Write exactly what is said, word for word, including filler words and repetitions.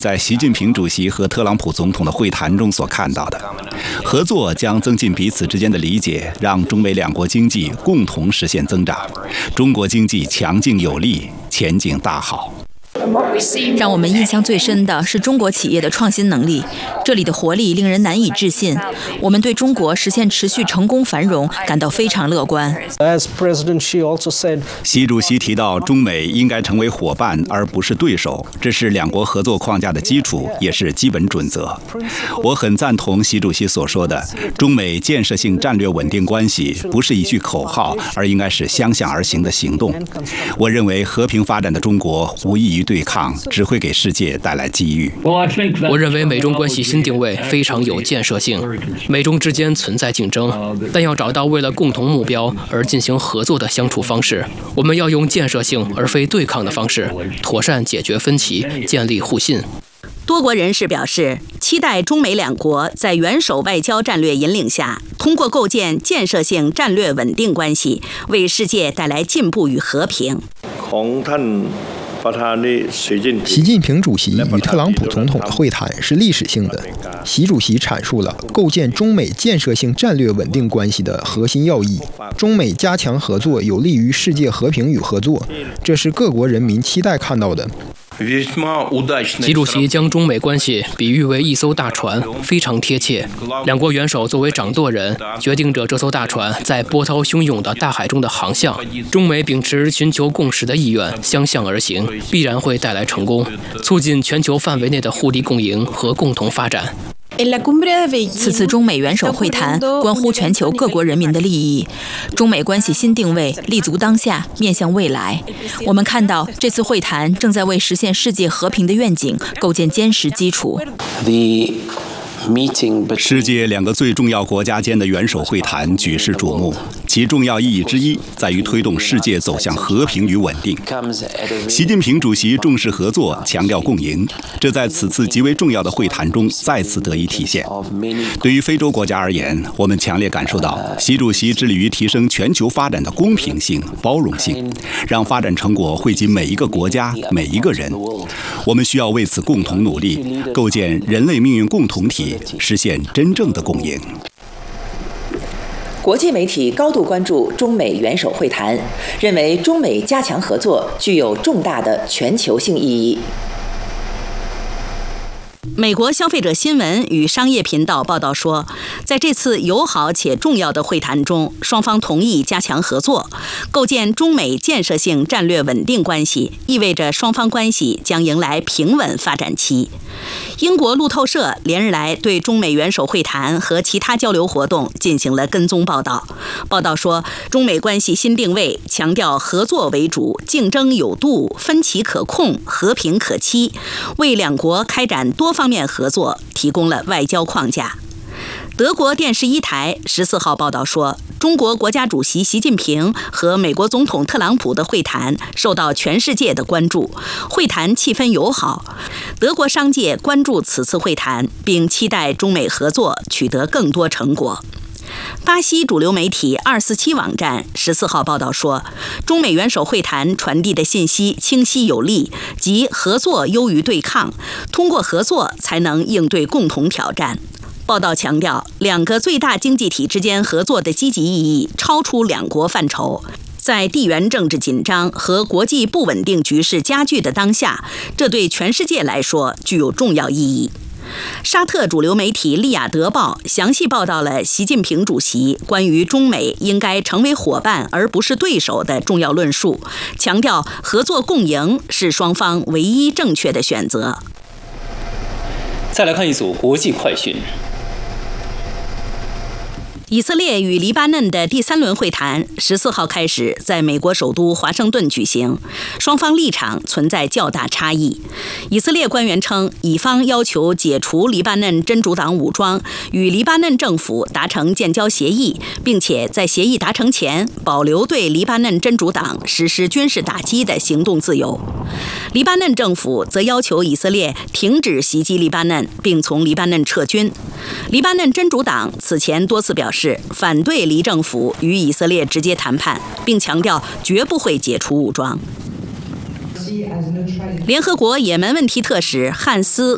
在习近平主席和特朗普总统的会谈中所看到的。合作将增进彼此之间的理解，让中美两国经济共同实现增长，中国经济强劲有力，前景大好。 让我们印象最深的是中国企业的创新能力，这里的活力令人难以置信。我们对中国实现持续成功繁荣感到非常乐观。 习主席提到，中美应该成为伙伴而不是对手，这是两国合作框架的基础，也是基本准则。我很赞同习主席所说的，中美建设性战略稳定关系不是一句口号，而应该是相向而行的行动。我认为和平发展的中国无异于对抗，只会给世界带来机遇。 我认为美中关系新定位非常有建设性，美中之间存在竞争，但要找到为了共同目标而进行合作的相处方式。我们要用建设性而非对抗的方式，妥善解决分歧，建立互信。 多国人士表示，期待中美两国在元首外交战略引领下，通过构建建设性战略稳定关系，为世界带来进步与和平。 习近平主席与特朗普总统的会谈是历史性的。习主席阐述了构建中美建设性战略稳定关系的核心要义。中美加强合作有利于世界和平与合作，这是各国人民期待看到的。 习主席将中美关系比喻为一艘大船，非常贴切。两国元首作为掌舵人，决定着这艘大船在波涛汹涌的大海中的航向。中美秉持寻求共识的意愿，相向而行，必然会带来成功，促进全球范围内的互利共赢和共同发展。 此次中美元首会谈关乎全球各国人民的利益，中美关系新定位立足当下，面向未来。我们看到这次会谈正在为实现世界和平的愿景构建坚实基础。 世界两个最重要国家间的元首会谈举世瞩目，其重要意义之一在于推动世界走向和平与稳定。习近平主席重视合作，强调共赢，这在此次极为重要的会谈中再次得以体现。对于非洲国家而言，我们强烈感受到习主席致力于提升全球发展的公平性、包容性，让发展成果惠及每一个国家、每一个人。我们需要为此共同努力，构建人类命运共同体，实现真正的共赢。 国际媒体高度关注中美元首会谈，认为中美加强合作具有重大的全球性意义。美国消费者新闻与商业频道报道说，在这次友好且重要的会谈中，双方同意加强合作，构建中美建设性战略稳定关系，意味着双方关系将迎来平稳发展期。英国路透社连日来对中美元首会谈和其他交流活动进行了跟踪报道。报道说，中美关系新定位强调合作为主、竞争有度、分歧可控、和平可期，为两国开展多方面合作提供了外交框架。德国电视一台十四号报道说，中国国家主席习近平和美国总统特朗普的会谈受到全世界的关注，会谈气氛友好。德国商界关注此次会谈，并期待中美合作取得更多成果。巴西主流媒体二四七网站十四号报道说，中美元首会谈传递的信息清晰有力，即合作优于对抗，通过合作才能应对共同挑战。报道强调，两个最大经济体之间合作的积极意义超出两国范畴。在地缘政治紧张和国际不稳定局势加剧的当下，这对全世界来说具有重要意义。沙特主流媒体《利雅得报》详细报道了习近平主席关于中美应该成为伙伴而不是对手的重要论述，强调合作共赢是双方唯一正确的选择。 再来看一组国际快讯。 以色列与黎巴嫩的第三轮会谈十四号开始在美国首都华盛顿举行，双方立场存在较大差异。以色列官员称，以方要求解除黎巴嫩真主党武装，与黎巴嫩政府达成建交协议，并且在协议达成前保留对黎巴嫩真主党实施军事打击的行动自由。黎巴嫩政府则要求以色列停止袭击黎巴嫩，并从黎巴嫩撤军。黎巴嫩真主党此前多次表示反对黎政府与以色列直接谈判，并强调绝不会解除武装。联合国也门问题特使汉斯·